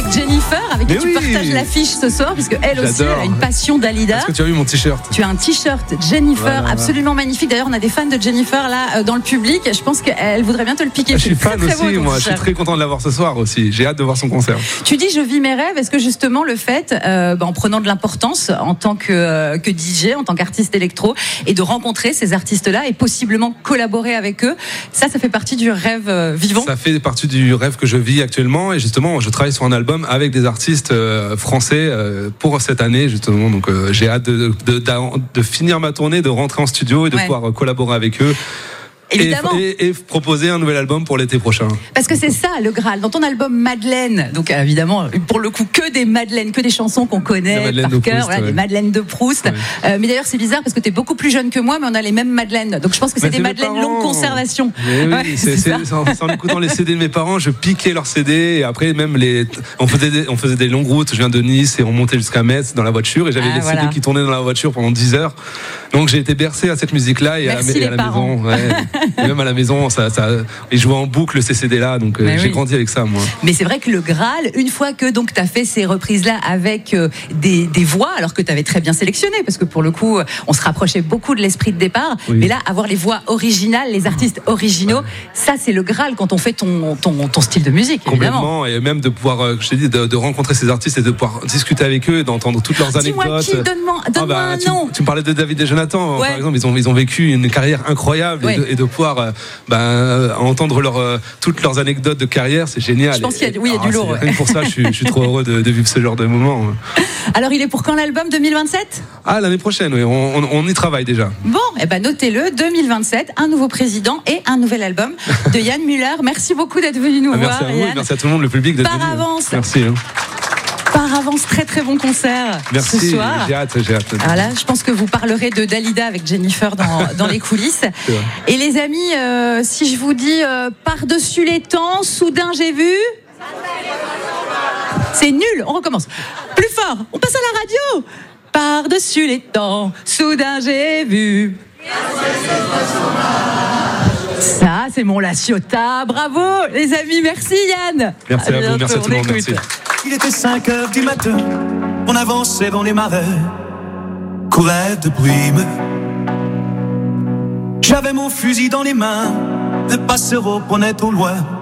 avec Jennifer, avec qui tu partages l'affiche ce soir, puisque elle aussi elle a une passion Dalida. Est-ce que tu as vu mon t-shirt ? Tu as un t-shirt Jennifer, absolument magnifique. D'ailleurs, on a des fans de Jennifer là dans le public. Je pense qu'elle voudrait bien te le piquer. Je suis fan aussi, moi. Je suis très content de l'avoir ce soir aussi. J'ai hâte de voir son concert. Tu dis je vis mes rêves. Est-ce que justement le fait, en prenant de l'importance en tant que DJ, en tant qu'artiste électro, et de rencontrer ces artistes-là et possiblement collaborer avec eux, ça fait partie du rêve vivant? Ça fait partie du rêve que je vis actuellement, et justement, je travaille sur un album avec des artistes français pour cette année, justement. Donc, j'ai hâte de finir ma tournée, de rentrer en studio et de pouvoir collaborer avec eux. Et proposer un nouvel album pour l'été prochain. Parce que c'est ça le Graal. Dans ton album Madeleine, donc évidemment, pour le coup, que des Madeleines, que des chansons qu'on connaît par cœur, des Madeleines de Proust. Ouais. Mais d'ailleurs, c'est bizarre parce que t'es beaucoup plus jeune que moi, mais on a les mêmes Madeleines. Donc je pense que c'est des Madeleines longue conservation. Oui, c'est en écoutant les CD de mes parents, je piquais leurs CD, et après même on faisait des longues routes. Je viens de Nice et on montait jusqu'à Metz dans la voiture, et j'avais les CD qui tournaient dans la voiture pendant 10 heures. Donc j'ai été bercé à cette musique-là et à la maison. Et même à la maison, et jouer en boucle ces CD-là, donc j'ai grandi avec ça, moi. Mais c'est vrai que le Graal, une fois que donc tu as fait ces reprises-là avec des voix, alors que tu avais très bien sélectionné, parce que pour le coup, on se rapprochait beaucoup de l'esprit de départ, mais là, avoir les voix originales, les artistes originaux, ça c'est le Graal quand on fait ton style de musique, évidemment. Complètement, et même de pouvoir, je t'ai dit, de rencontrer ces artistes et de pouvoir discuter avec eux, d'entendre toutes leurs anecdotes. Dis-moi qui, donne-moi un nom. Tu me parlais de David et Jonathan, par exemple, ils ont vécu une carrière incroyable, et de pouvoir entendre toutes leurs anecdotes de carrière, c'est génial. Je pense qu'il y a du lourd. Rien que pour ça, je suis trop heureux de vivre ce genre de moment. Alors, il est pour quand l'album 2027 ? L'année prochaine, oui. On y travaille déjà. Bon, notez-le, 2027, un nouveau président et un nouvel album de Yann Müller. Merci beaucoup d'être venu nous voir. Merci à vous, Yann. Merci à tout le monde, le public d'être venu. Par avance. Merci. Par avance, très très bon concert. Merci, ce soir. J'ai hâte. Alors là, je pense que vous parlerez de Dalida avec Jennifer dans les coulisses. Et les amis, si je vous dis par-dessus les temps, soudain j'ai vu. C'est nul, on recommence. Plus fort, on passe à la radio. Par-dessus les temps, soudain j'ai vu. Ça, c'est mon La Ciotat. Bravo, les amis. Merci, Yann. Merci à vous. Merci à tout le monde. Merci. Il était 5h du matin. On avançait dans les marais, courait de brume. J'avais mon fusil dans les mains. Le passereau prenait au loin